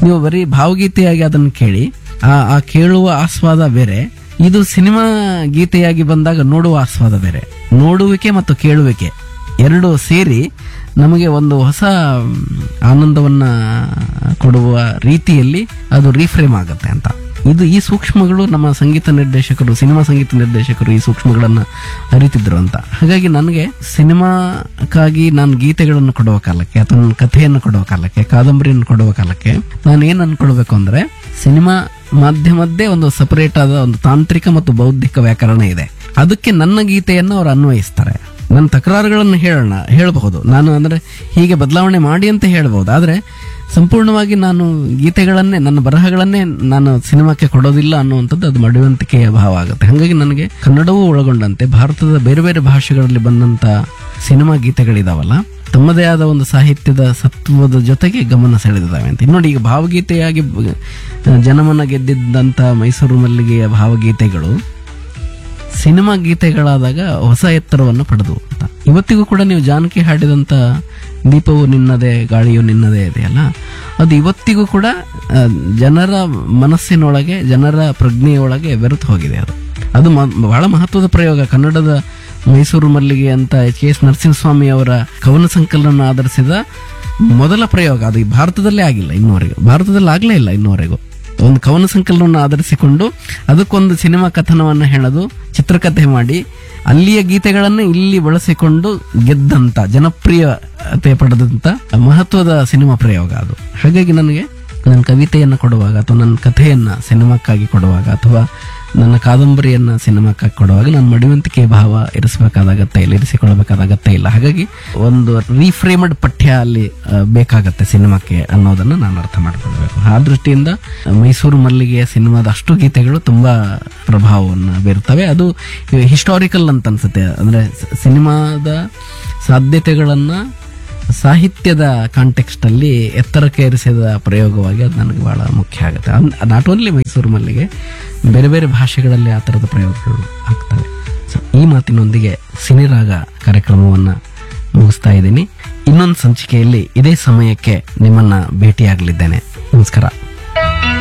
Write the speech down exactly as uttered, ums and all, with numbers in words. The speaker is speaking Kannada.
ನೀವು ಬರೀ ಭಾವಗೀತೆಯಾಗಿ ಅದನ್ನು ಕೇಳಿ, ಆ ಆ ಕೇಳುವ ಆಸ್ವಾದ ಬೇರೆ, ಇದು ಸಿನಿಮಾ ಗೀತೆಯಾಗಿ ಬಂದಾಗ ನೋಡುವ ಆಸ್ವಾದ ಬೇರೆ. ನೋಡುವಿಕೆ ಮತ್ತು ಕೇಳುವಿಕೆ ಎರಡು ಸೇರಿ ನಮಗೆ ಒಂದು ಹೊಸ ಆನಂದವನ್ನ ಕೊಡುವ ರೀತಿಯಲ್ಲಿ ಅದು ರೀಫ್ರೇಮ್ ಆಗುತ್ತೆ ಅಂತ. ಇದು ಈ ಸೂಕ್ಷ್ಮಗಳು ನಮ್ಮ ಸಂಗೀತ ನಿರ್ದೇಶಕರು, ಸಿನಿಮಾ ಸಂಗೀತ ನಿರ್ದೇಶಕರು ಈ ಸೂಕ್ಷ್ಮಗಳನ್ನ ಅರಿತಿದ್ರು ಅಂತ. ಹಾಗಾಗಿ ನನಗೆ ಸಿನಿಮಾಕ್ಕಾಗಿ ನಾನು ಗೀತೆಗಳನ್ನು ಕೊಡುವ ಕಾಲಕ್ಕೆ ಅಥವಾ ನನ್ನ ಕಥೆಯನ್ನು ಕೊಡುವ ಕಾಲಕ್ಕೆ, ಕಾದಂಬರಿಯನ್ನು ಕೊಡುವ ಕಾಲಕ್ಕೆ ನಾನು ಏನ್ ಅನ್ಕೊಳ್ಬೇಕು ಅಂದ್ರೆ, ಸಿನಿಮಾ ಮಾಧ್ಯಮದ್ದೇ ಒಂದು ಸಪರೇಟ್ ಆದ ಒಂದು ತಾಂತ್ರಿಕ ಮತ್ತು ಬೌದ್ಧಿಕ ವ್ಯಾಕರಣ ಇದೆ. ಅದಕ್ಕೆ ನನ್ನ ಗೀತೆಯನ್ನು ಅವರು ಅನ್ವಯಿಸ್ತಾರೆ. ನನ್ನ ತಕರಾರುಗಳನ್ನು ಹೇಳೋಣ ಹೇಳಬಹುದು ನಾನು, ಅಂದ್ರೆ ಹೀಗೆ ಬದಲಾವಣೆ ಮಾಡಿ ಅಂತ ಹೇಳಬಹುದು. ಆದ್ರೆ ಸಂಪೂರ್ಣವಾಗಿ ನಾನು ಗೀತೆಗಳನ್ನೇ, ನನ್ನ ಬರಹಗಳನ್ನೇ ನಾನು ಸಿನಿಮಾಕ್ಕೆ ಕೊಡೋದಿಲ್ಲ ಅನ್ನುವಂಥದ್ದು ಅದು ಮಡಿವಂತಿಕೆಯ ಭಾವ ಆಗುತ್ತೆ. ಹಾಗಾಗಿ ನನಗೆ ಕನ್ನಡವೂ ಒಳಗೊಂಡಂತೆ ಭಾರತದ ಬೇರೆ ಬೇರೆ ಭಾಷೆಗಳಲ್ಲಿ ಬಂದಂತ ಸಿನಿಮಾ ಗೀತೆಗಳಿದಾವಲ್ಲ, ತಮ್ಮದೇ ಆದ ಒಂದು ಸಾಹಿತ್ಯದ ಸತ್ವದ ಜೊತೆಗೆ ಗಮನ ಸೆಳೆದಿದ್ದಾವೆ ಅಂತ. ನೋಡಿ, ಈಗ ಭಾವಗೀತೆಯಾಗಿ ಜನಮನ ಗೆದ್ದಿದ್ದಂತ ಮೈಸೂರು ಮಲ್ಲಿಗೆಯ ಭಾವಗೀತೆಗಳು ಸಿನಿಮಾ ಗೀತೆಗಳಾದಾಗ ಹೊಸ ಎತ್ತರವನ್ನು ಪಡೆದು ಅಂತ. ಇವತ್ತಿಗೂ ಕೂಡ ನೀವು ಜಾನಕಿ ಹಾಡಿದಂತ ದೀಪವು ನಿನ್ನದೇ ಗಾಳಿಯು ನಿನ್ನದೇ ಇದೆಯಲ್ಲ, ಅದು ಇವತ್ತಿಗೂ ಕೂಡ ಜನರ ಮನಸ್ಸಿನೊಳಗೆ, ಜನರ ಪ್ರಜ್ಞೆಯೊಳಗೆ ಬೆರೆತು ಹೋಗಿದೆ. ಅದು ಅದು ಬಹಳ ಮಹತ್ವದ ಪ್ರಯೋಗ. ಕನ್ನಡದ ಮೈಸೂರು ಮಲ್ಲಿಗೆ ಅಂತ ಎಚ್ ಕೆ ಎಸ್ ನರಸಿಂಹಸ್ವಾಮಿ ಅವರ ಕವನ ಸಂಕಲನ ಆಧರಿಸಿದ ಮೊದಲ ಪ್ರಯೋಗ. ಅದು ಈ ಭಾರತದಲ್ಲೇ ಆಗಿಲ್ಲ ಇನ್ನುವರೆಗೂ, ಭಾರತದಲ್ಲಿ ಆಗ್ಲೇ ಇಲ್ಲ ಇನ್ನುವರೆಗೂ. ಒಂದು ಕವನ ಸಂಕಲನವನ್ನು ಆಧರಿಸಿಕೊಂಡು ಅದಕ್ಕೊಂದು ಸಿನಿಮಾ ಕಥನವನ್ನು ಹೇಳೋದು, ಚಿತ್ರಕಥೆ ಮಾಡಿ ಅಲ್ಲಿಯ ಗೀತೆಗಳನ್ನು ಇಲ್ಲಿ ಬಳಸಿಕೊಂಡು ಗೆದ್ದಂತ, ಜನಪ್ರಿಯತೆ ಪಡೆದಂತ ಮಹತ್ವದ ಸಿನಿಮಾ ಪ್ರಯೋಗ ಅದು. ಹಾಗಾಗಿ ನನಗೆ ನನ್ನ ಕವಿತೆಯನ್ನು ಕೊಡುವಾಗ ಅಥವಾ ನನ್ನ ಕಥೆಯನ್ನ ಸಿನಿಮಾಕ್ಕಾಗಿ ಕೊಡುವಾಗ ಅಥವಾ ನನ್ನ ಕಾದಂಬರಿಯನ್ನ ಸಿನಿಮಾಕ್ಕಾಗಿ ಕೊಡುವಾಗ ನಾನು ಮಡಿವಂತಿಕೆ ಭಾವ ಇರಿಸಬೇಕಾದ ಅಗತ್ಯ ಇಲ್ಲ, ಇರಿಸಿಕೊಳ್ಳಬೇಕಾದ ಅಗತ್ಯ ಇಲ್ಲ. ಹಾಗಾಗಿ ಒಂದು ರೀಫ್ರೇಮ್ಡ್ ಪಠ್ಯ ಅಲ್ಲಿ ಬೇಕಾಗತ್ತೆ ಸಿನಿಮಾಕ್ಕೆ ಅನ್ನೋದನ್ನ ನಾನು ಅರ್ಥ ಮಾಡ್ಕೊಳ್ಬೇಕು. ಆ ದೃಷ್ಟಿಯಿಂದ ಮೈಸೂರು ಮಲ್ಲಿಗೆಯ ಸಿನಿಮಾದ ಅಷ್ಟು ಗೀತೆಗಳು ತುಂಬಾ ಪ್ರಭಾವವನ್ನು ಬೀರುತ್ತವೆ. ಅದು ಹಿಸ್ಟಾರಿಕಲ್ ಅಂತ ಅನ್ಸುತ್ತೆ. ಅಂದ್ರೆ ಸಿನಿಮಾದ ಸಾಧ್ಯತೆಗಳನ್ನ ಸಾಹಿತ್ಯದ ಕಾಂಟೆಕ್ಸ್ಟ್ ಅಲ್ಲಿ ಎತ್ತರಕ್ಕೆ ಏರಿಸಿದ ಪ್ರಯೋಗವಾಗಿ ಅದು ನನಗೆ ಬಹಳ ಮುಖ್ಯ ಆಗುತ್ತೆ. ನಾಟ್ ಓನ್ಲಿ ಮೈಸೂರು ಮಲ್ಲಿಗೆ, ಬೇರೆ ಬೇರೆ ಭಾಷೆಗಳಲ್ಲಿ ಆ ತರದ ಪ್ರಯೋಗಗಳು ಆಗ್ತವೆ. ಸೊ ಈ ಮಾತಿನೊಂದಿಗೆ ಸಿನಿರಾಗ ಕಾರ್ಯಕ್ರಮವನ್ನ ಮುಗಿಸ್ತಾ ಇದ್ದೀನಿ. ಇನ್ನೊಂದು ಸಂಚಿಕೆಯಲ್ಲಿ ಇದೇ ಸಮಯಕ್ಕೆ ನಿಮ್ಮನ್ನ ಭೇಟಿಯಾಗಲಿದ್ದೇನೆ. ನಮಸ್ಕಾರ.